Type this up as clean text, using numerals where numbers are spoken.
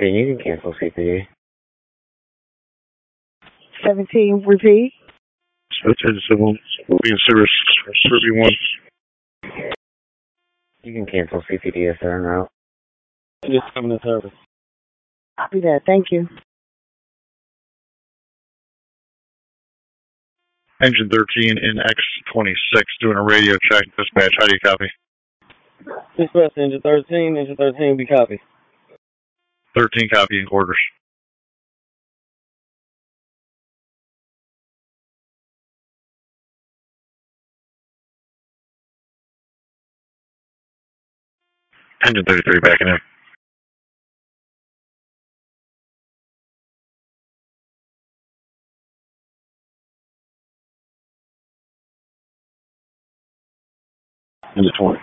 17, you can cancel CPD. 17, repeat. Civil, being service, Ruby 1. You can cancel CPD if they're en route. Just coming to service. Copy that. Thank you. Engine 13 in X26 doing a radio check. Dispatch, how do you copy? Dispatch, engine 13, we copy. 13 copying orders. Engine 33 backing in. Engine 20.